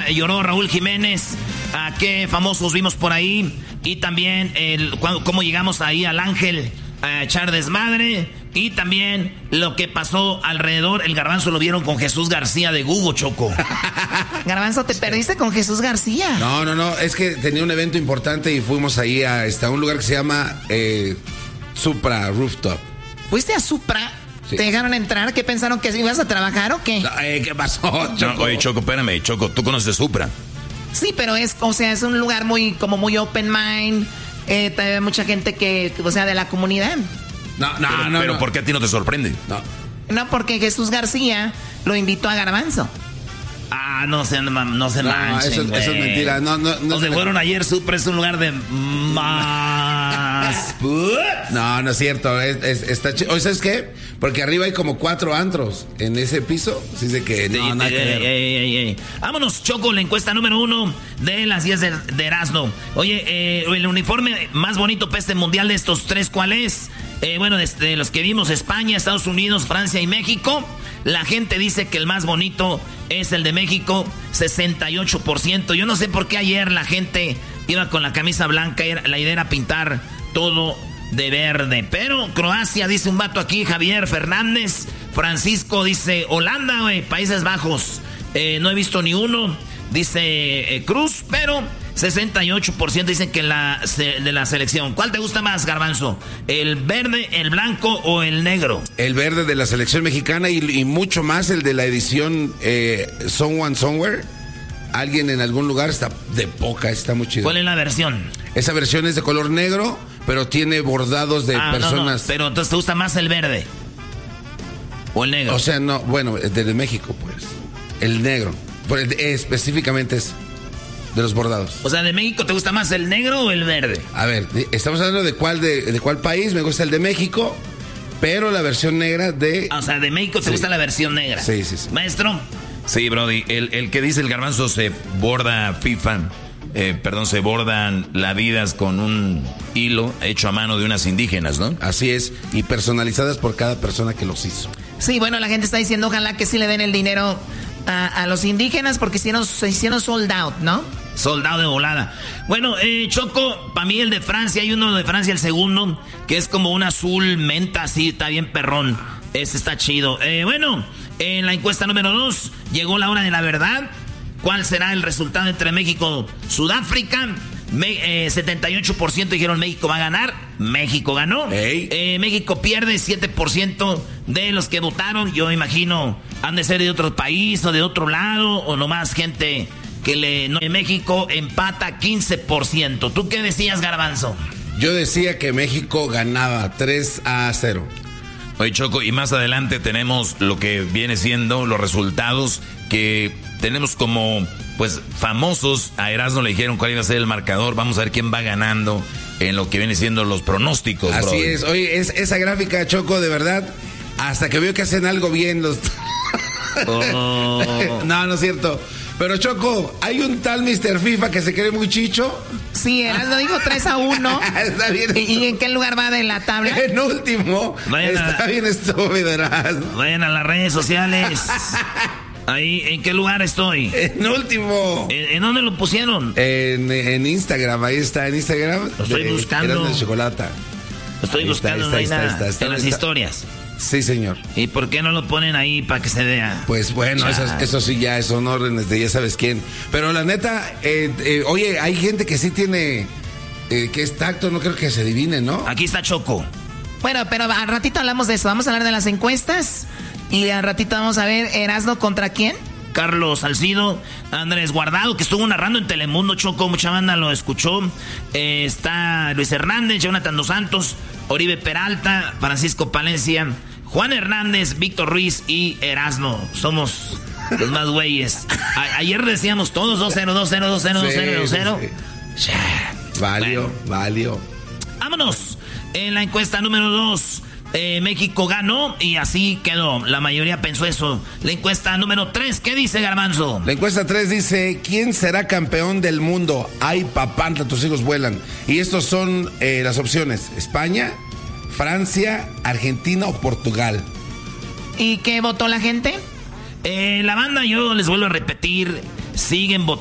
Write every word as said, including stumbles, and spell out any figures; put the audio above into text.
lloró Raúl Jiménez. ¿A qué famosos vimos por ahí? Y también el, cómo llegamos ahí al Ángel a echar desmadre. Y también lo que pasó alrededor. El Garbanzo lo vieron con Jesús García de Google, Choco. Garbanzo, ¿te perdiste con Jesús García? No, no, no. Es que tenía un evento importante y fuimos ahí a, este, a un lugar que se llama eh, Supra Rooftop. ¿Fuiste a Supra? Sí. ¿Te dejaron entrar? ¿Qué pensaron? ¿Que ibas a trabajar o qué? No, eh, ¿Qué pasó, Choco? No, oye, Choco, espérame. Choco, ¿tú conoces Supra? Sí, pero es, o sea, es un lugar muy, como muy open mind. Eh, hay mucha gente que, o sea, de la comunidad. No, no, pero, no. Pero no. ¿por qué a ti no te sorprende? No. No, porque Jesús García lo invitó a Garbanzo. Ah, no se, no se no, manchen, eso, eso es mentira. No, no, no. No se se fueron ayer, Supra es un lugar de más. No, no es cierto. Es, es, está ch... Oye, ¿sabes qué? Porque arriba hay como cuatro antros en ese piso. Así de que no, sí, nada ey, que ver. Ey, ey, ey. Vámonos, Choco, la encuesta número uno de las diez de, de Erasmo. Oye, eh, el uniforme más bonito para este mundial de estos tres, ¿cuál es? Eh, bueno, desde los que vimos, España, Estados Unidos, Francia y México. La gente dice que el más bonito es el de México, sesenta y ocho por ciento. Yo no sé por qué ayer la gente iba con la camisa blanca, la idea era pintar todo de verde. Pero Croacia, dice un vato aquí, Javier Fernández. Francisco dice Holanda, wey, Países Bajos. Eh, no he visto ni uno, dice eh, Cruz, pero sesenta y ocho por ciento dicen que la de la selección. ¿Cuál te gusta más, Garbanzo? ¿El verde, el blanco o el negro? El verde de la selección mexicana y, y mucho más el de la edición eh, Someone Somewhere. Alguien en algún lugar está de poca, está muy chido. ¿Cuál es la versión? Esa versión es de color negro, pero tiene bordados de ah, personas. No, no, pero entonces te gusta más el verde o el negro. O sea, no, bueno, desde México, pues. El negro. Pues, específicamente es de los bordados. O sea, ¿de México te gusta más el negro o el verde? A ver, estamos hablando de cuál de, de cuál país. Me gusta el de México, pero la versión negra de... Ah, o sea, de México te sí. gusta la versión negra. Sí, sí, sí. Maestro. Sí, Brody. El, el que dice el Garbanzo se borda FIFA, eh, perdón, se bordan las vidas con un hilo hecho a mano de unas indígenas, ¿no? Así es, y personalizadas por cada persona que los hizo. Sí, bueno, la gente está diciendo ojalá que sí le den el dinero a, a los indígenas porque hicieron, se hicieron sold out, ¿no? Soldado de volada. Bueno, eh, Choco, para mí el de Francia, hay uno de Francia, el segundo, que es como un azul menta, así, está bien perrón. Ese está chido. Eh, bueno, en la encuesta número dos, llegó la hora de la verdad. ¿Cuál será el resultado entre México y Sudáfrica? Me, eh, setenta y ocho por ciento dijeron México va a ganar. México ganó. Hey. Eh, México pierde, siete por ciento de los que votaron. Yo imagino, han de ser de otro país o de otro lado, o nomás gente que le... No, México empata quince por ciento. ¿Tú qué decías, Garbanzo? Yo decía que México ganaba tres a cero. Oye, Choco, y más adelante tenemos lo que viene siendo los resultados que tenemos como, pues, famosos. A Erasmo le dijeron cuál iba a ser el marcador. Vamos a ver quién va ganando en lo que viene siendo los pronósticos. Así brother. es. Oye, es, esa gráfica, Choco, de verdad, hasta que veo que hacen algo bien los... Oh. No, no es cierto. Pero, Choco, hay un tal mister FIFA que se cree muy chicho. Sí, Erasmo dijo tres a uno. Está bien. ¿Y, ¿Y en qué lugar va de la tabla? En último. Vayan Está a, bien estúpido, Erasmo. Vayan a las redes sociales. Ahí, ¿en qué lugar estoy? En último. ¿En, en dónde lo pusieron? En, en Instagram, ahí está, en Instagram. Lo estoy de, buscando. De chocolate. Lo estoy ahí buscando, está, no hay está, nada. Está, está, en las está. historias. Sí, señor. ¿Y por qué no lo ponen ahí para que se vea? Pues bueno, eso, eso sí ya son órdenes de ya sabes quién. Pero la neta, eh, eh, oye, hay gente que sí tiene, eh, que es tacto, no creo que se adivine, ¿no? Aquí está Choco. Bueno, pero al ratito hablamos de eso. Vamos a hablar de las encuestas. Y al ratito vamos a ver Erasmo contra quién. Carlos Salcido, Andrés Guardado, que estuvo narrando en Telemundo, Choco, mucha banda lo escuchó. Eh, está Luis Hernández, Jonathan Dos Santos, Oribe Peralta, Francisco Palencia, Juan Hernández, Víctor Ruiz y Erasmo. Somos los más güeyes. A- ayer decíamos todos dos cero, dos cero, dos cero, dos cero, dos cero. Sí, sí. Valió, bueno. valió. Vámonos. En la encuesta número dos, eh, México ganó y así quedó. La mayoría pensó eso. La encuesta número tres, ¿qué dice, Garbanzo? La encuesta tres dice, ¿quién será campeón del mundo? Ay, papantla, tus hijos vuelan. Y estos son eh, las opciones. España, Francia, Argentina o Portugal. ¿Y qué votó la gente? Eh, la banda, yo les vuelvo a repetir, siguen votando.